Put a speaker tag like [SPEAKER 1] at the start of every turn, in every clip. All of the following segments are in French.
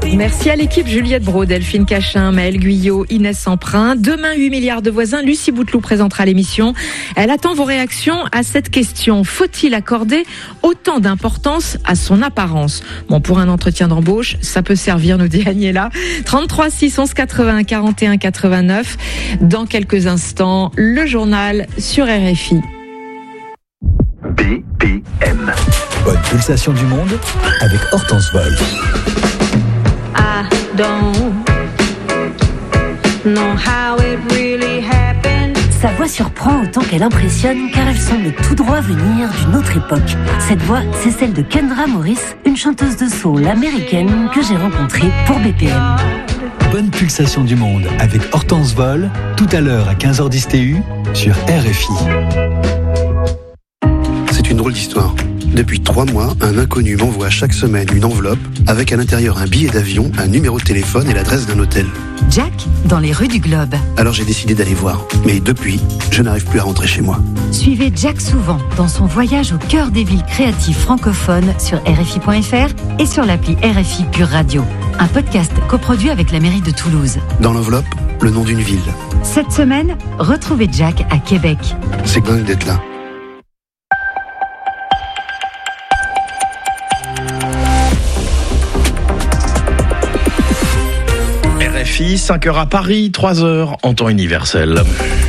[SPEAKER 1] Merci à l'équipe Juliette Brault, Delphine Cachin, Maëlle Guyot, Inès Emprunt. Demain, 8 milliards de voisins, Lucie Bouteloup présentera l'émission. Elle attend vos réactions à cette question. Faut-il accorder autant d'importance à son apparence ? Bon, pour un entretien d'embauche, ça peut servir, nous dit Agnella. 33 6 11 81 41 89. Dans quelques instants, le journal sur RFI.
[SPEAKER 2] BPM. Bonne pulsation du monde avec Hortense Vol.
[SPEAKER 3] I don't know how it really happened.
[SPEAKER 4] Sa voix surprend autant qu'elle impressionne car elle semble tout droit venir d'une autre époque. Cette voix, c'est celle de Kendra Morris, une chanteuse de soul américaine que j'ai rencontrée pour BPM.
[SPEAKER 2] Bonne pulsation du monde avec Hortense Vol, tout à l'heure à 15h10 TU sur RFI.
[SPEAKER 5] C'est une drôle d'histoire. Depuis 3 mois, un inconnu m'envoie chaque semaine une enveloppe avec à l'intérieur un billet d'avion, un numéro de téléphone et l'adresse d'un hôtel.
[SPEAKER 4] Jack, dans les rues du Globe.
[SPEAKER 5] Alors j'ai décidé d'aller voir. Mais depuis, je n'arrive plus à rentrer chez moi.
[SPEAKER 4] Suivez Jack Souvent dans son voyage au cœur des villes créatives francophones sur RFI.fr et sur l'appli RFI Pure Radio. Un podcast coproduit avec la mairie de Toulouse.
[SPEAKER 5] Dans l'enveloppe, le nom d'une ville.
[SPEAKER 4] Cette semaine, retrouvez Jack à Québec.
[SPEAKER 5] C'est dingue d'être là.
[SPEAKER 6] RFI, 5h à Paris, 3h en temps universel.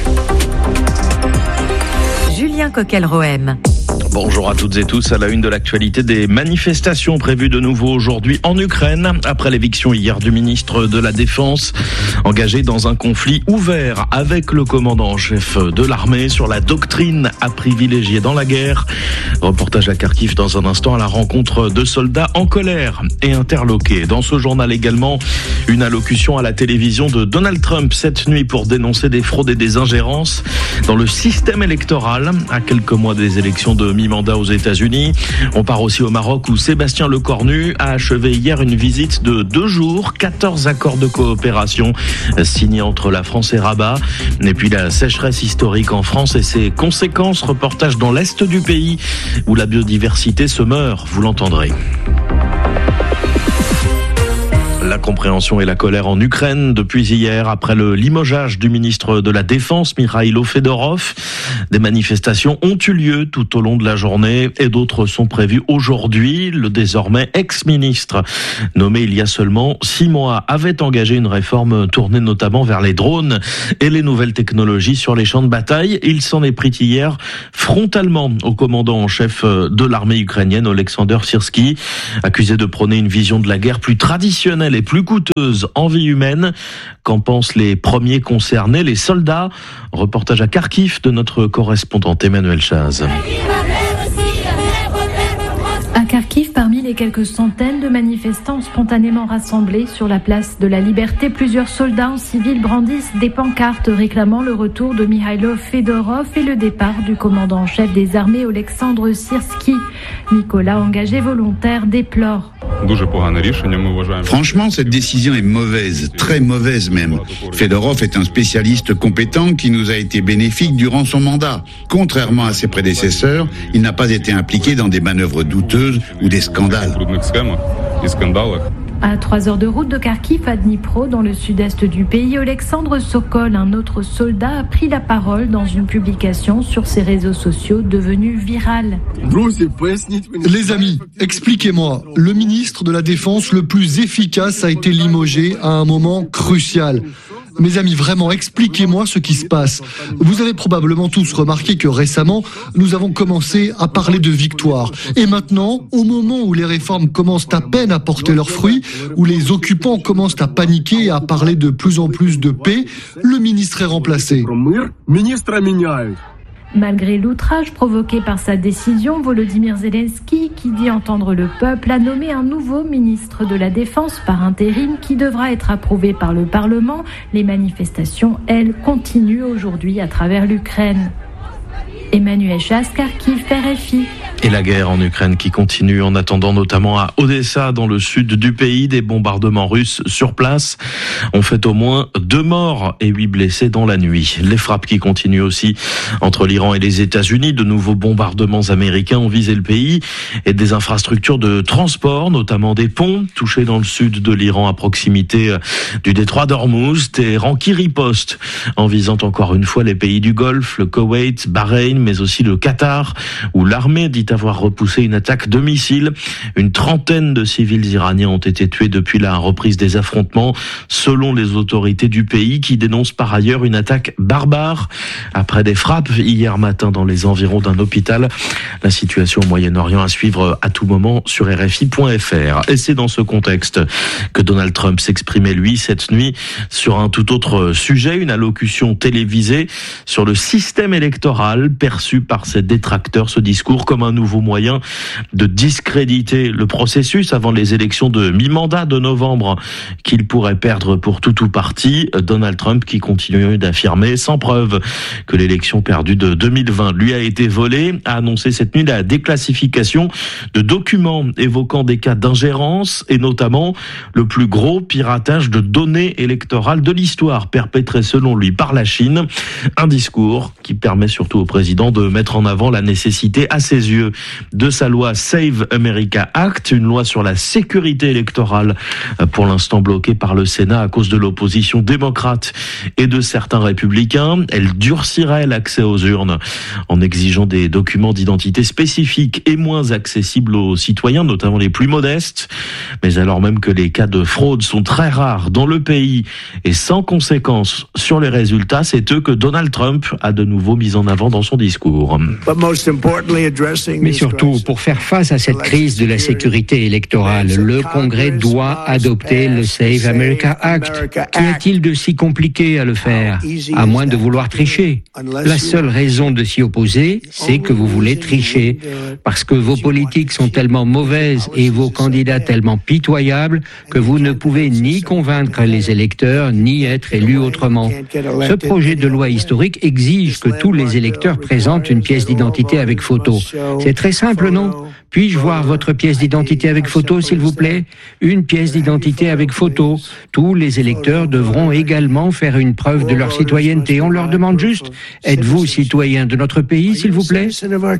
[SPEAKER 4] Julien Coquel-Rohem.
[SPEAKER 6] Bonjour à toutes et tous. À la une de l'actualité, des manifestations prévues de nouveau aujourd'hui en Ukraine après l'éviction hier du ministre de la Défense, engagé dans un conflit ouvert avec le commandant en chef de l'armée sur la doctrine à privilégier dans la guerre. Reportage à Kharkiv dans un instant à la rencontre de soldats en colère et interloqués. Dans ce journal également, une allocution à la télévision de Donald Trump cette nuit pour dénoncer des fraudes et des ingérences dans le système électoral à quelques mois des élections de mi-mandat aux États-Unis. On part aussi au Maroc où Sébastien Lecornu a achevé hier une visite de 2 jours, 14 accords de coopération signés entre la France et Rabat. Et puis la sécheresse historique en France et ses conséquences, reportage dans l'est du pays où la biodiversité se meurt, vous l'entendrez. La compréhension et la colère en Ukraine depuis hier après le limogeage du ministre de la Défense, Mikhailo Fedorov. Des manifestations ont eu lieu tout au long de la journée et d'autres sont prévues aujourd'hui. Le désormais ex-ministre, nommé il y a seulement 6 mois, avait engagé une réforme tournée notamment vers les drones et les nouvelles technologies sur les champs de bataille. Il s'en est pris hier frontalement au commandant en chef de l'armée ukrainienne, Oleksandr Syrski, accusé de prôner une vision de la guerre plus traditionnelle et plus coûteuse en vie humaine. Qu'en pensent les premiers concernés, les soldats ? Reportage à Kharkiv de notre correspondante Emmanuel Chaz.
[SPEAKER 7] À Kharkiv, parmi les quelques centaines de manifestants spontanément rassemblés sur la place de la Liberté, plusieurs soldats en civil brandissent des pancartes réclamant le retour de Mikhailo Fedorov et le départ du commandant en chef des armées Oleksandr Syrski. Nicolas, engagé volontaire, déplore.
[SPEAKER 8] Franchement, cette décision est mauvaise, très mauvaise même. Fedorov est un spécialiste compétent qui nous a été bénéfique durant son mandat. Contrairement à ses prédécesseurs, il n'a pas été impliqué dans des manœuvres douteuses ou des scandales.
[SPEAKER 7] À 3 heures de route de Kharkiv à Dnipro, dans le sud-est du pays, Alexandre Sokol, un autre soldat, a pris la parole dans une publication sur ses réseaux sociaux devenue virale.
[SPEAKER 9] Les amis, expliquez-moi, le ministre de la Défense le plus efficace a été limogé à un moment crucial. Mes amis, vraiment, expliquez-moi ce qui se passe. Vous avez probablement tous remarqué que récemment, nous avons commencé à parler de victoire. Et maintenant, au moment où les réformes commencent à peine à porter leurs fruits, où les occupants commencent à paniquer et à parler de plus en plus de paix, le ministre est remplacé.
[SPEAKER 7] Malgré l'outrage provoqué par sa décision, Volodymyr Zelensky, qui dit entendre le peuple, a nommé un nouveau ministre de la Défense par intérim qui devra être approuvé par le Parlement. Les manifestations, elles, continuent aujourd'hui à travers l'Ukraine. Emmanuel Chasse, Kharkiv, RFI.
[SPEAKER 6] Et la guerre en Ukraine qui continue en attendant notamment à Odessa dans le sud du pays. Des bombardements russes sur place ont fait au moins 2 morts et 8 blessés dans la nuit. Les frappes qui continuent aussi entre l'Iran et les États-Unis. De nouveaux bombardements américains ont visé le pays et des infrastructures de transport, notamment des ponts touchés dans le sud de l'Iran à proximité du détroit d'Ormuz. Téhéran qui riposte en visant encore une fois les pays du Golfe, le Koweït, Bahreïn, mais aussi le Qatar, où l'armée dit avoir repoussé une attaque de missiles. Une trentaine de civils iraniens ont été tués depuis la reprise des affrontements, selon les autorités du pays, qui dénoncent par ailleurs une attaque barbare après des frappes hier matin dans les environs d'un hôpital. La situation au Moyen-Orient à suivre à tout moment sur RFI.fr. Et c'est dans ce contexte que Donald Trump s'exprimait, lui, cette nuit, sur un tout autre sujet, une allocution télévisée sur le système électoral perçu par ses détracteurs. Ce discours comme un nouveau moyen de discréditer le processus avant les élections de mi-mandat de novembre qu'il pourrait perdre pour tout ou parti. Donald Trump qui continue d'affirmer sans preuve que l'élection perdue de 2020 lui a été volée, a annoncé cette nuit la déclassification de documents évoquant des cas d'ingérence et notamment le plus gros piratage de données électorales de l'histoire perpétré selon lui par la Chine. Un discours qui permet surtout au président de mettre en avant la nécessité à ses yeux de sa loi Save America Act, une loi sur la sécurité électorale pour l'instant bloquée par le Sénat à cause de l'opposition démocrate et de certains républicains. Elle durcirait l'accès aux urnes en exigeant des documents d'identité spécifiques et moins accessibles aux citoyens, notamment les plus modestes. Mais alors même que les cas de fraude sont très rares dans le pays et sans conséquences sur les résultats, c'est eux que Donald Trump a de nouveau mis en avant dans son discours.
[SPEAKER 10] Mais surtout, pour faire face à cette crise de la sécurité électorale, le Congrès doit adopter le Save America Act. Qu'y a-t-il de si compliqué à le faire, à moins de vouloir tricher? La seule raison de s'y opposer, c'est que vous voulez tricher, parce que vos politiques sont tellement mauvaises et vos candidats tellement pitoyables que vous ne pouvez ni convaincre les électeurs, ni être élus autrement. Ce projet de loi historique exige que tous les électeurs présentent une pièce d'identité avec photo. C'est très simple, non? Puis-je voir votre pièce d'identité avec photo, s'il vous plaît? Une pièce d'identité avec photo. Tous les électeurs devront également faire une preuve de leur citoyenneté. On leur demande juste, êtes-vous citoyen de notre pays, s'il vous plaît?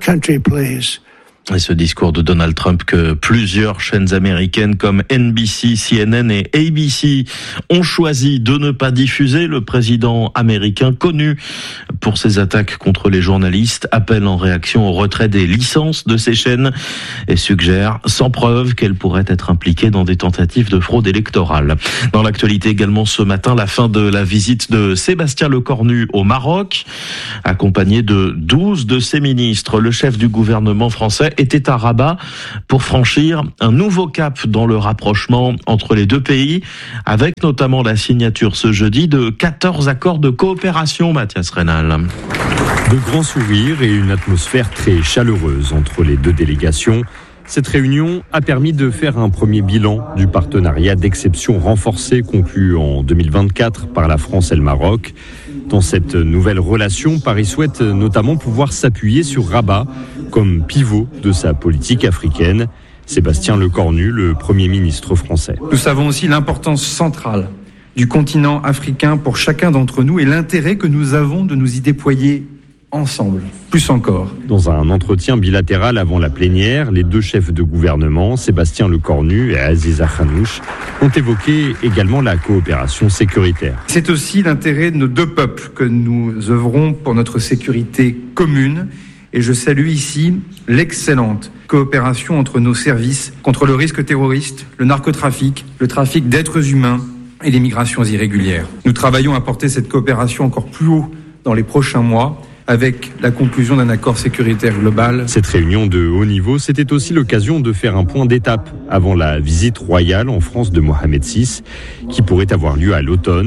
[SPEAKER 6] Et ce discours de Donald Trump que plusieurs chaînes américaines comme NBC, CNN et ABC ont choisi de ne pas diffuser. Le président américain, connu pour ses attaques contre les journalistes, appelle en réaction au retrait des licences de ces chaînes et suggère sans preuve qu'elles pourraient être impliquées dans des tentatives de fraude électorale. Dans l'actualité également ce matin, la fin de la visite de Sébastien Lecornu au Maroc, accompagné de 12 de ses ministres. Le chef du gouvernement français était à Rabat pour franchir un nouveau cap dans le rapprochement entre les deux pays, avec notamment la signature ce jeudi de 14 accords de coopération, Mathias Reynal.
[SPEAKER 11] De grands sourires et une atmosphère très chaleureuse entre les deux délégations. Cette réunion a permis de faire un premier bilan du partenariat d'exception renforcé conclu en 2024 par la France et le Maroc. Dans cette nouvelle relation, Paris souhaite notamment pouvoir s'appuyer sur Rabat comme pivot de sa politique africaine. Sébastien Lecornu, le Premier ministre français.
[SPEAKER 12] Nous savons aussi l'importance centrale du continent africain pour chacun d'entre nous et l'intérêt que nous avons de nous y déployer ensemble, plus encore.
[SPEAKER 11] Dans un entretien bilatéral avant la plénière, les deux chefs de gouvernement, Sébastien Lecornu et Aziza Khanouch, ont évoqué également la coopération sécuritaire.
[SPEAKER 12] C'est aussi l'intérêt de nos deux peuples que nous œuvrons pour notre sécurité commune. Et je salue ici l'excellente coopération entre nos services contre le risque terroriste, le narcotrafic, le trafic d'êtres humains et les migrations irrégulières. Nous travaillons à porter cette coopération encore plus haut dans les prochains mois, avec la conclusion d'un accord sécuritaire global.
[SPEAKER 11] Cette réunion de haut niveau, c'était aussi l'occasion de faire un point d'étape avant la visite royale en France de Mohamed VI, qui pourrait avoir lieu à l'automne.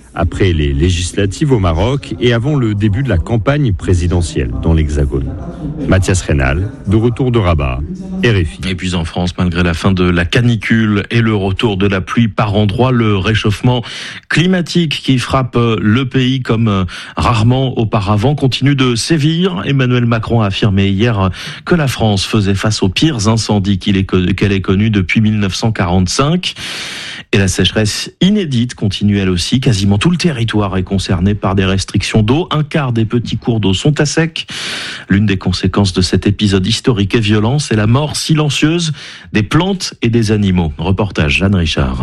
[SPEAKER 11] après les législatives au Maroc et avant le début de la campagne présidentielle dans l'Hexagone. Mathias Rénal, de retour de Rabat, RFI.
[SPEAKER 6] Et puis en France, malgré la fin de la canicule et le retour de la pluie par endroits, le réchauffement climatique qui frappe le pays comme rarement auparavant continue de sévir. Emmanuel Macron a affirmé hier que la France faisait face aux pires incendies qu'elle ait connus depuis 1945. Et la sécheresse inédite continue elle aussi. Quasiment tout le territoire est concerné par des restrictions d'eau. Un quart des petits cours d'eau sont à sec. L'une des conséquences de cet épisode historique et violent, c'est la mort silencieuse des plantes et des animaux. Reportage Jeanne Richard.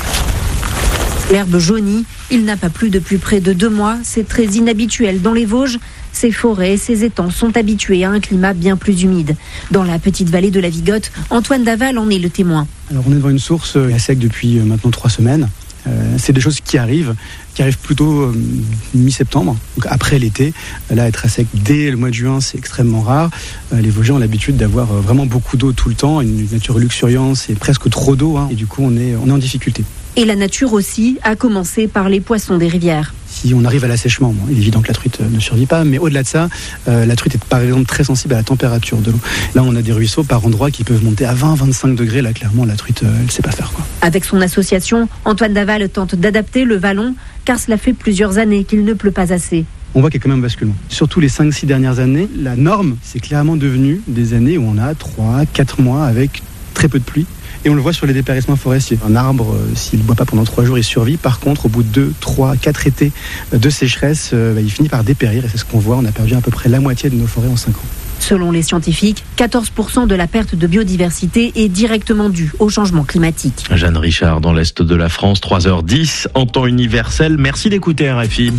[SPEAKER 13] L'herbe jaunie, il n'a pas plu depuis près de 2 mois. C'est très inhabituel dans les Vosges. Ces forêts et ces étangs sont habitués à un climat bien plus humide. Dans la petite vallée de la Vigotte, Antoine Daval en est le témoin.
[SPEAKER 14] Alors on est devant une source à sec depuis maintenant 3 semaines. C'est des choses qui arrivent plutôt mi-septembre, donc après l'été. Là, être à sec dès le mois de juin, c'est extrêmement rare. Les Vosgiens ont l'habitude d'avoir vraiment beaucoup d'eau tout le temps, une nature luxuriante, c'est presque trop d'eau, et du coup on est en difficulté.
[SPEAKER 13] Et la nature aussi, à commencer par les poissons des rivières.
[SPEAKER 14] Si on arrive à l'assèchement, il est évident que la truite ne survit pas, mais au-delà de ça, la truite est par exemple très sensible à la température de l'eau. Là, on a des ruisseaux par endroits qui peuvent monter à 20-25 degrés. Là, clairement, la truite, elle ne sait pas faire, quoi.
[SPEAKER 13] Avec son association, Antoine Daval tente d'adapter le vallon, car cela fait plusieurs années qu'il ne pleut pas assez.
[SPEAKER 14] On voit qu'il y a quand même un basculement. Surtout les 5-6 dernières années, la norme, c'est clairement devenu des années où on a 3-4 mois avec très peu de pluie. Et on le voit sur les dépérissements forestiers. Un arbre, s'il ne boit pas pendant 3 jours, il survit. Par contre, au bout de 2, 3, 4 étés de sécheresse, il finit par dépérir. Et c'est ce qu'on voit. On a perdu à peu près la moitié de nos forêts en 5 ans.
[SPEAKER 13] Selon les scientifiques, 14% de la perte de biodiversité est directement due au changement climatique.
[SPEAKER 6] Jeanne Richard, dans l'Est de la France, 3h10, en temps universel. Merci d'écouter RFI.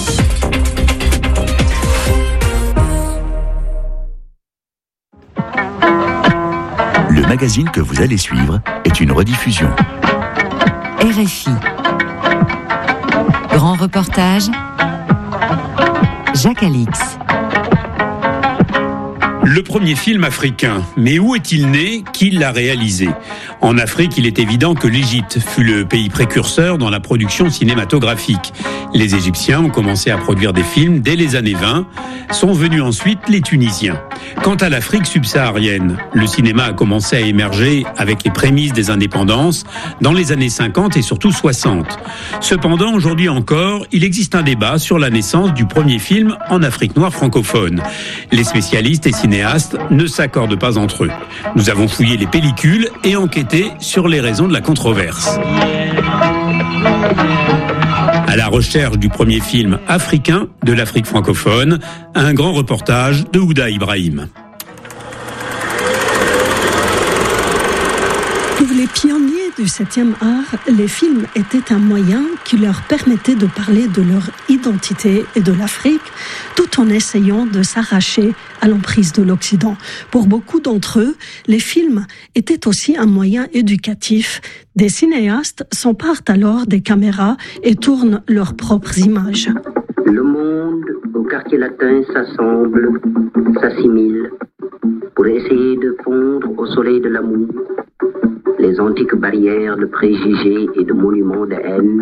[SPEAKER 15] Le magazine que vous allez suivre est une rediffusion.
[SPEAKER 16] RFI. Grand reportage. Jacques Alix.
[SPEAKER 17] Le premier film africain. Mais où est-il né? Qui l'a réalisé? En Afrique, il est évident que l'Égypte fut le pays précurseur dans la production cinématographique. Les Égyptiens ont commencé à produire des films dès les années 20. Sont venus ensuite les Tunisiens. Quant à l'Afrique subsaharienne, le cinéma a commencé à émerger avec les prémices des indépendances dans les années 50 et surtout 60. Cependant, aujourd'hui encore, il existe un débat sur la naissance du premier film en Afrique noire francophone. Les spécialistes et cinéastes ne s'accordent pas entre eux. Nous avons fouillé les pellicules et enquêté sur les raisons de la controverse. À la recherche du premier film africain de l'Afrique francophone, un grand reportage de Ouda Ibrahim.
[SPEAKER 18] Pour les pionniers du 7e art, les films étaient un moyen qui leur permettait de parler de leur identité et de l'Afrique, tout en essayant de s'arracher à l'emprise de l'Occident. Pour beaucoup d'entre eux, les films étaient aussi un moyen éducatif. Des cinéastes s'emparent alors des caméras et tournent leurs propres images.
[SPEAKER 19] Le monde au quartier latin s'assemble, s'assimile, pour essayer de fondre au soleil de l'amour les antiques barrières de préjugés et de monuments de haine